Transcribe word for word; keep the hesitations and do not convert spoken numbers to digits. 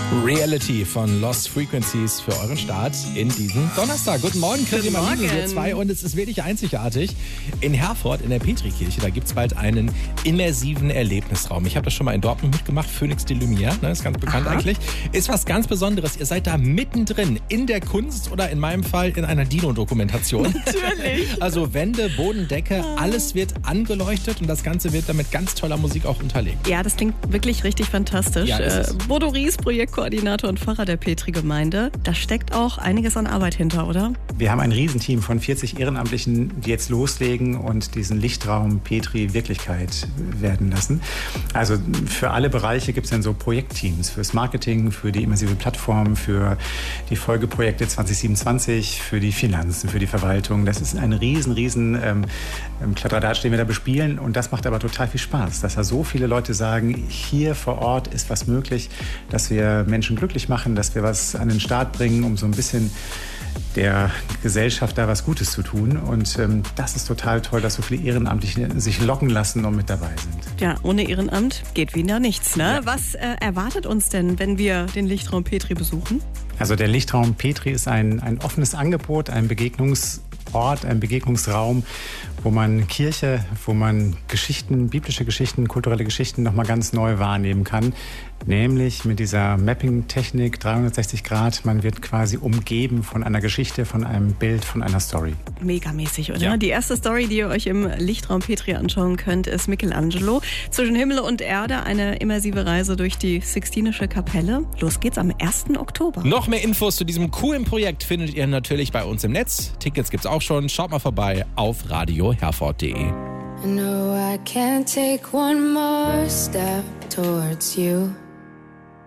Reality von Lost Frequencies für euren Start in diesen Donnerstag. Guten Morgen, Chrissy Marlise, wir zwei, und es ist wirklich einzigartig. In Herford, in der Petrikirche, da gibt es bald einen immersiven Erlebnisraum. Ich habe das schon mal in Dortmund mitgemacht, Phoenix de Lumière, ne, ist ganz bekannt Aha. eigentlich. Ist was ganz Besonderes. Ihr seid da mittendrin in der Kunst oder in meinem Fall in einer Dino-Dokumentation. Natürlich. Also Wände, Boden, Decke, alles wird angeleuchtet und das Ganze wird dann mit ganz toller Musik auch unterlegt. Ja, das klingt wirklich richtig fantastisch. Ja, äh, Bodo Ries, Projektkoordinator und Pfarrer der Petri-Gemeinde. Da steckt auch einiges an Arbeit hinter, oder? Wir haben ein Riesenteam von vierzig Ehrenamtlichen, die jetzt loslegen und diesen Lichtraum Petri Wirklichkeit werden lassen. Also für alle Bereiche gibt es dann so Projektteams. Fürs Marketing, für die immersive Plattform, für die Folgeprojekte zwanzig siebenundzwanzig, für die Finanzen, für die Verwaltung. Das ist ein riesen, riesen ähm, Kladderadatsch, den wir da bespielen. Und das macht aber total viel Spaß, dass da so viele Leute sagen, hier vor Ort ist was möglich, dass wir Menschen glücklich machen, dass wir was an den Start bringen, um so ein bisschen der Gesellschaft da was Gutes zu tun. Und ähm, das ist total toll, dass so viele Ehrenamtliche sich locken lassen und mit dabei sind. Ja, ohne Ehrenamt geht wieder nichts, ne? Ja. Was äh, erwartet uns denn, wenn wir den Lichtraum Petri besuchen? Also der Lichtraum Petri ist ein, ein offenes Angebot, ein Begegnungsort, ein Begegnungsraum, wo man Kirche, wo man Geschichten, biblische Geschichten, kulturelle Geschichten nochmal ganz neu wahrnehmen kann. Nämlich mit dieser Mapping-Technik dreihundertsechzig Grad. Man wird quasi umgeben von einer Geschichte, von einem Bild, von einer Story. Megamäßig, oder? Ja. Die erste Story, die ihr euch im Lichtraum Petri anschauen könnt, ist Michelangelo. Zwischen Himmel und Erde, eine immersive Reise durch die Sixtinische Kapelle. Los geht's am ersten Oktober. Noch mehr Infos zu diesem coolen Projekt findet ihr natürlich bei uns im Netz. Tickets gibt's auch schon. Schaut mal vorbei auf radio herford punkt de. I know I can't take one more step towards you.